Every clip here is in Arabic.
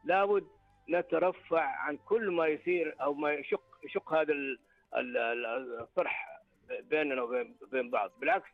لابد نترفع عن كل ما يصير أو ما يشق هذا الطرح بيننا وبين بعض. بالعكس،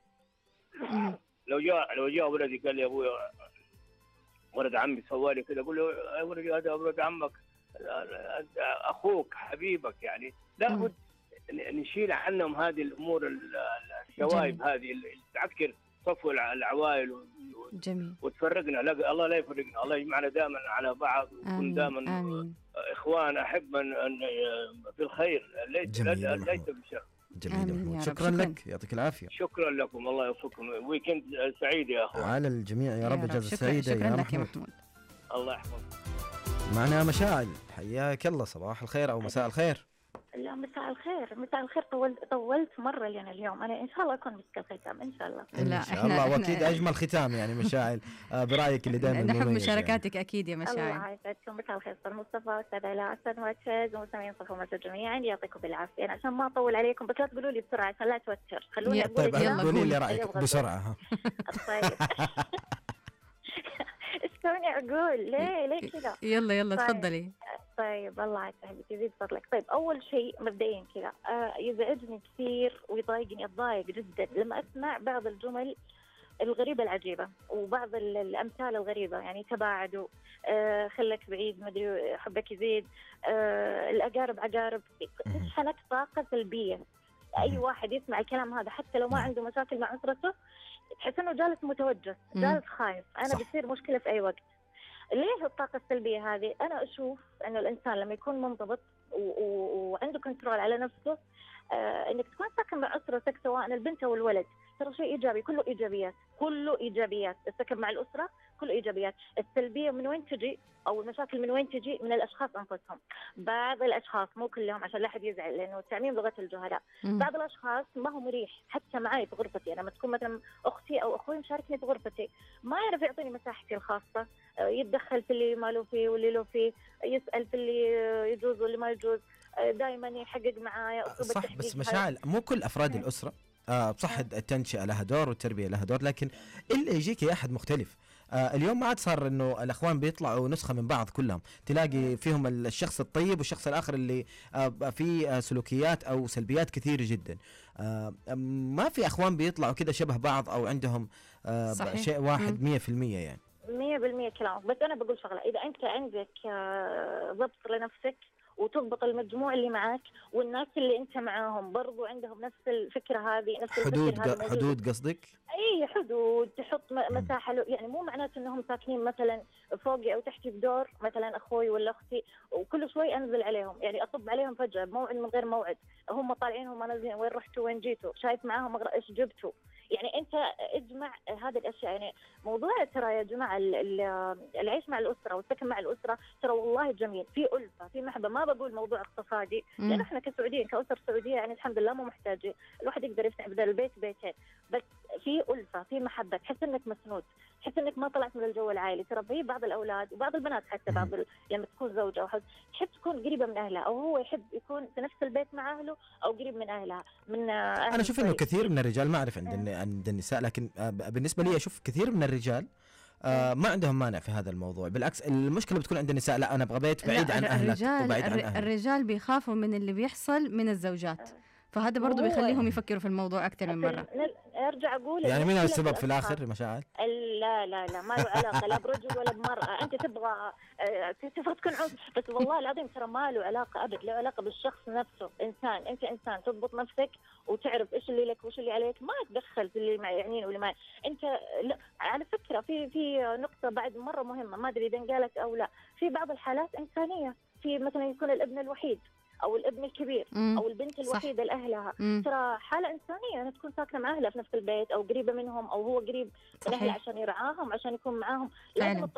لو جاء ولدي قال لي أبوي ولد عمي سوالي كذا، أقول له يا ولدي هذا ولد عمك، أخوك حبيبك، يعني لابد نشيل عنهم هذه الأمور الشوائب هذه اللي تعكر صفو العوائل وتفرقنا. لا، الله لا يفرقنا، الله يجمعنا دائما على بعض ونكون دائما إخوان أحبا في الخير ليس بالشر. جميل. شكرا لك، يعطيك العافية. شكرا لكم، الله يوفقكم، ويكند سعيد يا أخوان. على الجميع يا رب، اجازة سعيدة شكرا لك يا محمود. الله يحفظك. معنا مشاعل، حياك الله، صباح الخير أو مساء الخير. لا، مساء الخير. مساء الخير. طولت مرة يعني اليوم. أنا إن شاء الله أكون مسك الختام إن شاء الله. إن شاء الله، وأكيد أجمل ختام يعني مشاعل برأيك اللي دائما نحب مشاركاتك يعني. أكيد يا مشاعل. الله يسعدكم. مساء الخير أستاذ مصطفى، أستاذ علاء، أستاذ معتز، ومستمعين صفو مصر جميعا، يعطيكم بالعافية. أنا عشان ما أطول عليكم بس لا تقولوا لي بسرعة عشان لا توتر، خلوني أقول. طيب قولي لي رأيك بسرعة. طيب إيش كوني أقول ليه كذا؟ يلا تفضلي. طيب الله يسعدك، يزيد فضلك. طيب أول شيء مبدئيا كذا يزعجني كثير ويضايقني، أتضايق جدا لما أسمع بعض الجمل الغريبة العجيبة وبعض الأمثال الغريبة، يعني تباعدوا، خلك بعيد، مدري حبك يزيد، الأقارب عقارب، تشحنك طاقة سلبية. أي واحد يسمع الكلام هذا حتى لو ما عنده مشاكل مع أسرته تحس إنه جالس متوجس، جالس خايف، أنا بصير مشكلة في أي وقت. ليه الطاقة السلبية هذه؟ أنا أشوف إنه الإنسان لما يكون منضبط وعنده كنترول على نفسه، إنك تكون ساكن مع أسرتك سواء البنت أو الولد، ترى شيء إيجابي، كله إيجابيات. السكن مع الأسرة كله إيجابيات. السلبية من وين تجي أو المشاكل من وين تجي؟ من الأشخاص أنفسهم. بعض الأشخاص، مو كلهم عشان لا أحد يزعل لأنه التعميم لغة الجهلاء، بعض الأشخاص ما هو مريح حتى معي في غرفتي. أنا لما تكون مثلا أختي أو أخوي مشاركني في غرفتي ما يعرف يعطيني مساحتي الخاصة، يتدخل في اللي ما له فيه واللي له فيه، يسأل في اللي يجوز واللي ما يجوز، دائما يحقق معايا أسلوب التحقيق. بس مشاعل، مو كل أفراد الأسرة بصح التنشئة لها دور والتربية لها دور، لكن إلا يجيك أحد مختلف. اليوم ما عاد صار إنه الأخوان بيطلعوا نسخة من بعض كلهم، تلاقي فيهم الشخص الطيب والشخص الآخر اللي فيه سلوكيات أو سلبيات كثيرة جدا. ما في أخوان بيطلعوا كده شبه بعض أو عندهم شيء واحد 100% يعني 100% كلامك. بس أنا بقول شغلة، إذا أنت عندك ضبط لنفسك وتضبط المجموع اللي معك والناس اللي انت معاهم برضو عندهم نفس الفكرة هذه، نفس حدود قصدك؟ اي حدود، تحط مساحة يعني مو معناته انهم ساكنين مثلا فوقي او تحتي بدور، مثلا اخوي ولا اختي وكل شوي انزل عليهم، يعني اطب عليهم فجأة بموعد من غير موعد، هم طالعين هم نازلين، وين رحتوا وين جيتوا، شايف معاهم ايش جبتوا. يعني انت اجمع هذه الاشياء. يعني موضوع ترى يا جماعه العيش مع الاسره والسكن مع الاسره ترى والله جميل، في ألفة، في محبه. ما بقول موضوع اقتصادي لان احنا كسعوديين كاسر سعوديه يعني الحمد لله مو محتاجين، الواحد يقدر يفتح بدل البيت بيتين، بس في ألفة، في محبه، تحس انك مسنود، تحس انك ما طلعت من الجو العائلي. ترى في بعض الاولاد وبعض البنات حتى بعض لما تكون زوجه او حد تحب تكون قريبه من اهلها، او هو يحب يكون في نفس البيت مع اهله او قريب من اهلها من انا اشوف انه كثير من الرجال، ما اعرف عند النساء، لكن بالنسبه لي اشوف كثير من الرجال ما عندهم مانع في هذا الموضوع. بالعكس المشكله بتكون عند النساء، لا انا ابغى بيت بعيد عن اهلك وبعيد عن اهلك. الرجال بيخافوا من اللي بيحصل من الزوجات، فهذا برضو بيخليهم يفكروا في الموضوع أكثر من مرة. أرجع أقول يعني مين السبب في الآخر مشاعل؟ لا ما له علاقة لا برجل ولا بمرأة. أنت تبغى تكون عنف، بس والله العظيم ترى ما له علاقة أبد، له علاقة بالشخص نفسه. إنسان، أنت إنسان تضبط نفسك وتعرف إيش اللي لك وإيش اللي عليك، ما تدخل في اللي يعنين واللي ما أنت. لا على فكرة في نقطة بعد مرة مهمة، ما أدري إذا قالت أو لا، في بعض الحالات إنسانية، في مثلا يكون الابن الوحيد أو الابن الكبير أو البنت الوحيدة لأهلها، ترى حالة إنسانية أنها تكون ساكنة مع أهلها في نفس البيت أو قريبة منهم أو هو قريب من أهله عشان يرعاهم عشان يكون معاهم. لازم